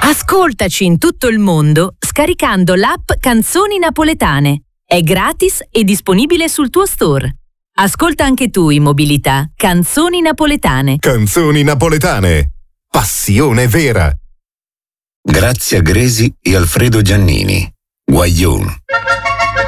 Ascoltaci in tutto il mondo scaricando l'app Canzoni Napoletane. È gratis e disponibile sul tuo store. Ascolta anche tu in mobilità Canzoni Napoletane. Canzoni Napoletane. Passione vera. Grazia Gresi e Alfredo Giannini. Guaglione.